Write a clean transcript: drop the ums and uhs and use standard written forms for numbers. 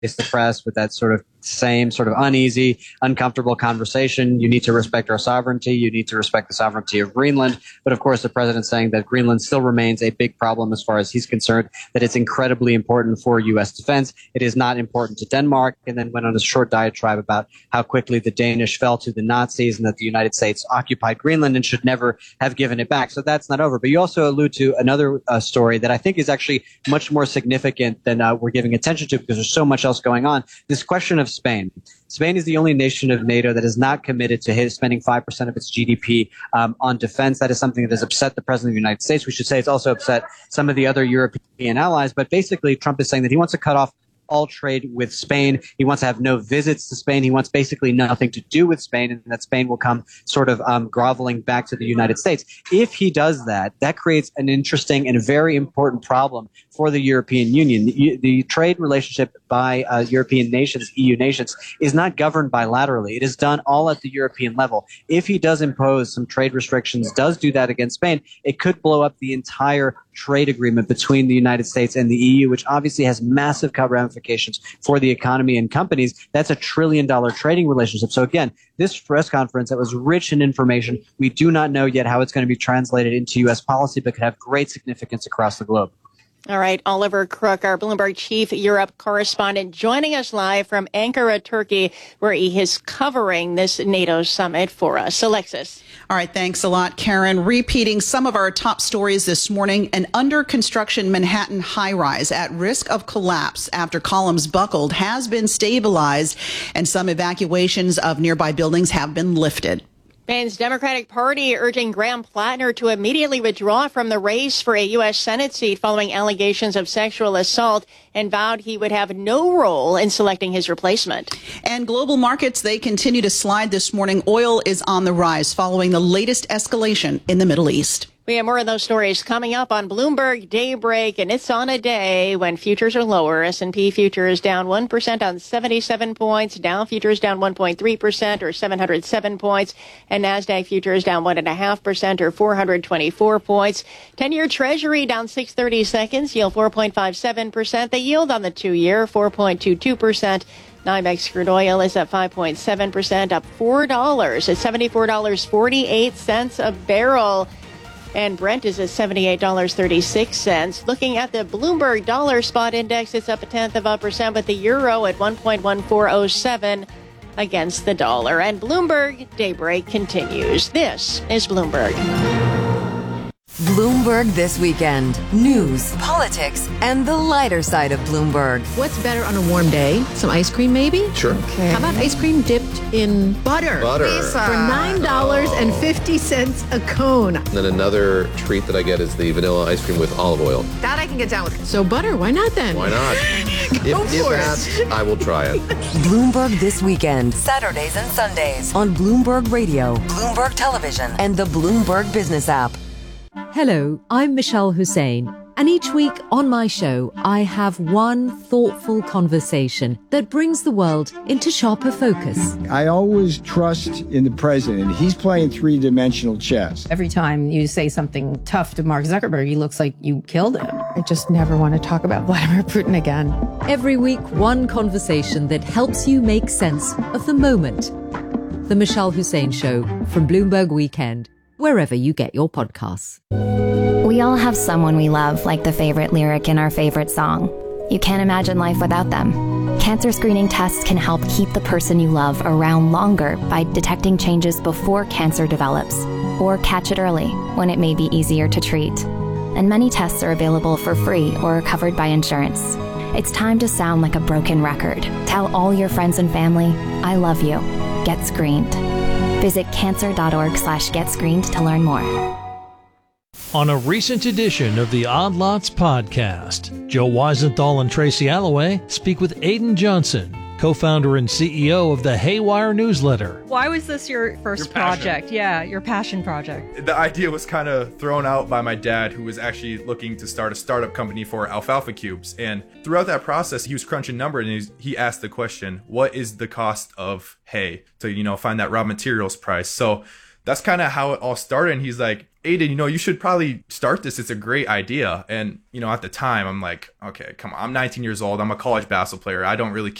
the press with that sort of same sort of uneasy, uncomfortable conversation. You need to respect our sovereignty. You need to respect the sovereignty of Greenland. But of course, the president's saying that Greenland still remains a big problem as far as he's concerned, that it's incredibly important for U.S. defense. It is not important to Denmark, and then went on a short diatribe about how quickly the Danish fell to the Nazis and that the United States occupied Greenland and should never have given it back. So that's not over. But you also allude to another story that I think is actually much more significant than we're giving attention to, because there's so much else going on. This question of Spain. Spain is the only nation of NATO that is not committed to spending 5% of its GDP on defense. That is something that has upset the president of the United States. We should say it's also upset some of the other European allies. But basically, Trump is saying that he wants to cut off all trade with Spain. He wants to have no visits to Spain. He wants basically nothing to do with Spain, and that Spain will come sort of groveling back to the United States. If he does that, that creates an interesting and very important problem for the European Union. The trade relationship by European nations, EU nations, is not governed bilaterally. It is done all at the European level. If he does impose some trade restrictions, does do that against Spain, it could blow up the entire trade agreement between the United States and the EU, which obviously has massive ramifications for the economy and companies. That's $1 trillion trading relationship. So again, this press conference that was rich in information, we do not know yet how it's going to be translated into U.S. policy, but could have great significance across the globe. All right, Oliver Crook, our Bloomberg chief Europe correspondent, joining us live from Ankara, Turkey, where he is covering this NATO summit for us. Alexis. All right, thanks a lot, Karen. Repeating some of our top stories this morning: an under construction Manhattan high-rise at risk of collapse after columns buckled has been stabilized, and some evacuations of nearby buildings have been lifted. Spain's Democratic Party urging Graham Plattner to immediately withdraw from the race for a U.S. Senate seat following allegations of sexual assault, and vowed he would have no role in selecting his replacement. And global markets, they continue to slide this morning. Oil is on the rise following the latest escalation in the Middle East. We have more of those stories coming up on Bloomberg Daybreak, and it's on a day when futures are lower. S&P futures down 1% on 77 points. Dow futures down 1.3% or 707 points. And NASDAQ futures down 1.5% or 424 points. 10-year Treasury down 6/32, yield 4.57%. The yield on the 2-year, 4.22%. NYMEX crude oil is up 5.7%, up $4 at $74.48 a barrel. And Brent is at $78.36. Looking at the Bloomberg Dollar Spot Index, it's up 0.1%, with the euro at 1.1407 against the dollar. And Bloomberg Daybreak continues. This is Bloomberg. Bloomberg This Weekend. News, politics, and the lighter side of Bloomberg. What's better on a warm day? Some ice cream, maybe? Sure. Okay. How about ice cream dipped in butter? Butter. For $9.50 a cone. And then another treat that I get is the vanilla ice cream with olive oil. That I can get down with. So butter, why not then? Why not? If asked, I will try it. Bloomberg This Weekend. Saturdays and Sundays on Bloomberg Radio, Bloomberg Television, and the Bloomberg Business app. Hello, I'm Michelle Hussein, and each week on my show, I have one thoughtful conversation that brings the world into sharper focus. I always trust in the president. He's playing three-dimensional chess. Every time you say something tough to Mark Zuckerberg, he looks like you killed him. I just never want to talk about Vladimir Putin again. Every week, one conversation that helps you make sense of the moment. The Michelle Hussein Show from Bloomberg Weekend, wherever you get your podcasts. We all have someone we love, like the favorite lyric in our favorite song. You can't imagine life without them. Cancer screening tests can help keep the person you love around longer by detecting changes before cancer develops, or catch it early when it may be easier to treat. And many tests are available for free or are covered by insurance. It's time to sound like a broken record. Tell all your friends and family, I love you. Get screened. Visit cancer.org/getscreened to learn more. On a recent edition of the Odd Lots podcast, Joe Weisenthal and Tracy Alloway speak with Aidan Johnson, co-founder and CEO of the Haywire newsletter. Why was this your first project? Yeah, your passion project. The idea was kind of thrown out by my dad, who was actually looking to start a startup company for alfalfa cubes. And throughout that process, he was crunching numbers, and he asked the question, what is the cost of hay to, find that raw materials price? So that's kind of how it all started. And he's like, Aiden, you should probably start this. It's a great idea. And, at the time I'm like, okay, come on. I'm 19 years old. I'm a college basketball player. I don't really